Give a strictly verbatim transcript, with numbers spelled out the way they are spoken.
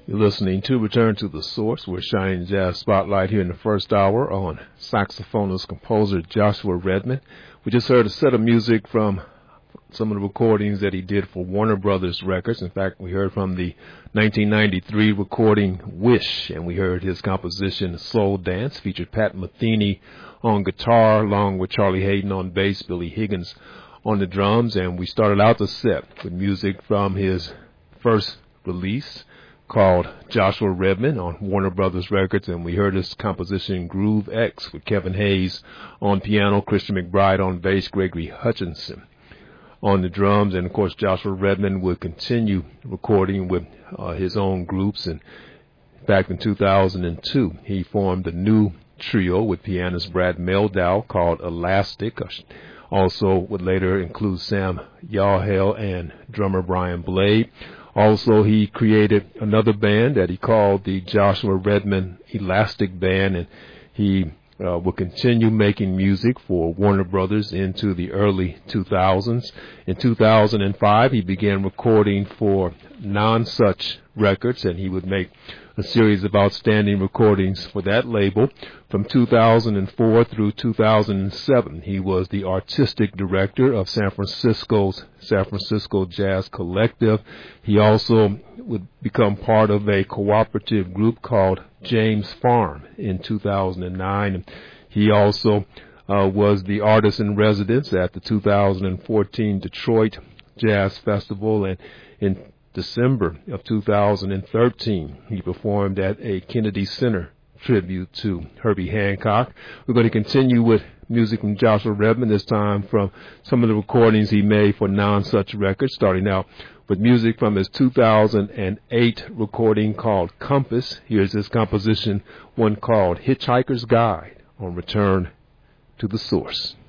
You're listening to Return to the Source. We're shining jazz spotlight here in the first hour on saxophonist composer Joshua Redman. We just heard a set of music from some of the recordings that he did for Warner Brothers Records. In fact, we heard from the nineteen ninety-three recording Wish, and we heard his composition Soul Dance, featured Pat Metheny on guitar, along with Charlie Hayden on bass, Billy Higgins on the drums, and we started out the set with music from his first release called Joshua Redman on Warner Brothers Records, and we heard his composition Groove X with Kevin Hayes on piano, Christian McBride on bass, Gregory Hutchinson on the drums, and of course Joshua Redman would continue recording with uh, his own groups. And in fact, in two thousand two, he formed a new trio with pianist Brad Meldow called Elastic. Also would later include Sam Yawhale and drummer Brian Blade. Also, he created another band that he called the Joshua Redman Elastic Band, and he uh, will continue making music for Warner Brothers into the early two thousands. In two thousand five, he began recording for Non-Such Records, and he would make a series of outstanding recordings for that label. From two thousand four through two thousand seven, he was the artistic director of San Francisco's San Francisco Jazz Collective. He also would become part of a cooperative group called James Farm in two thousand nine. He also uh, was the artist in residence at the two thousand fourteen Detroit Jazz Festival, and in December of two thousand thirteen, he performed at a Kennedy Center tribute to Herbie Hancock. We're going to continue with music from Joshua Redman, this time from some of the recordings he made for Non-Such Records, starting out with music from his two thousand eight recording called Compass. Here's his composition, one called Hitchhiker's Guide, on Return to the Source.